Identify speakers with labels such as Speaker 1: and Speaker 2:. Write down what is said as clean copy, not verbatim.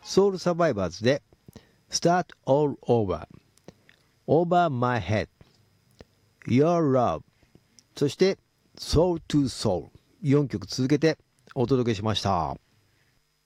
Speaker 1: ソウルサバイバーズで Start All Over Over My Head Your Love そして Soul to Soul 4曲続けてお届けしました。